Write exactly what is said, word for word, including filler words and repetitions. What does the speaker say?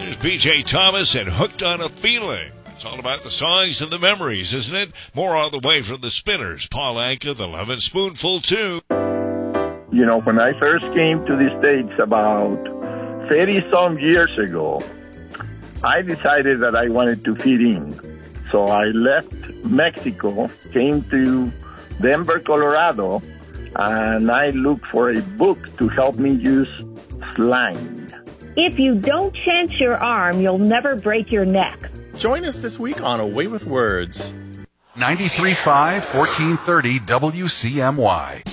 Here's B J Thomas and Hooked on a Feeling. It's all about the songs and the memories, isn't it? More on the way from the Spinners. Paul Anka, the Lovin' Spoonful, too. You know, when I first came to the States about thirty-some years ago, I decided that I wanted to fit in. So I left Mexico, came to Denver, Colorado, and I looked for a book to help me use slang. If you don't chance your arm, you'll never break your neck. Join us this week on A Way with Words. ninety-three point five, fourteen thirty W C M Y.